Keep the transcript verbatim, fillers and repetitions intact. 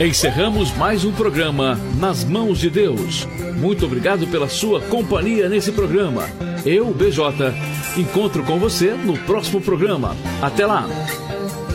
Encerramos mais um programa Nas Mãos de Deus. Muito obrigado pela sua companhia nesse programa. Eu, B J, encontro com você no próximo programa. Até lá!